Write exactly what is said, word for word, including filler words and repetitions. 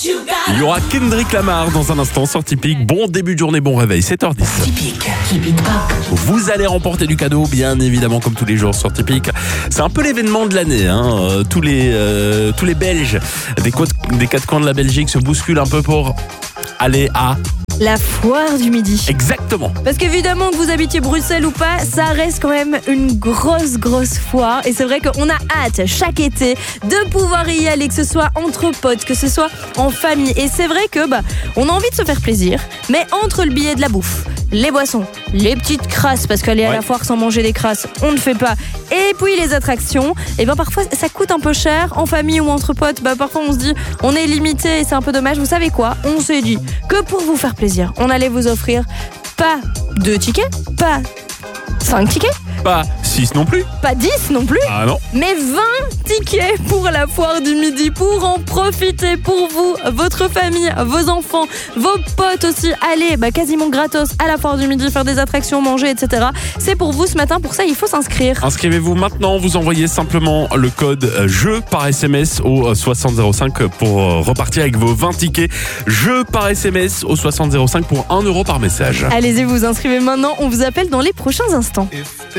Il y aura Kendrick Lamar dans un instant sur Typique. Bon début de journée, bon réveil, sept heures dix. Typique, Keep it pop. Vous allez remporter du cadeau, bien évidemment, comme tous les jours sur Typique. C'est un peu l'événement de l'année. Hein. Euh, tous, les, euh, tous les Belges des, côtes, des quatre coins de la Belgique se bousculent un peu pour aller à... La foire du midi. Exactement. Parce qu'évidemment que vous habitiez Bruxelles ou pas, ça reste quand même une grosse, grosse foire. Et c'est vrai qu'on a hâte chaque été de pouvoir y aller, que ce soit entre potes, que ce soit en famille. Et c'est vrai que bah, on a envie de se faire plaisir, mais entre le billet de la bouffe, les boissons, les petites crasses, parce qu'aller à Ouais. la foire sans manger des crasses, on ne fait pas. Et puis les attractions, et ben parfois ça coûte un peu cher. En famille ou entre potes, bah, parfois on se dit on est limité et c'est un peu dommage. Vous savez quoi ? On s'est dit que pour vous faire plaisir, on allait vous offrir pas deux tickets, pas cinq tickets, Pas six non plus. pas dix non plus, Ah non. mais vingt tickets pour la foire du midi, pour en profiter pour vous, votre famille, vos enfants, vos potes aussi. Allez, bah quasiment gratos à la foire du midi, faire des attractions, manger, et cetera. C'est pour vous ce matin, pour ça il faut s'inscrire. Inscrivez-vous maintenant, vous envoyez simplement le code jeu par S M S au soixante zéro cinq pour repartir avec vos vingt tickets. Jeu par S M S au soixante zéro cinq pour un euro par message. Allez-y, vous inscrivez maintenant, on vous appelle dans les prochains instants.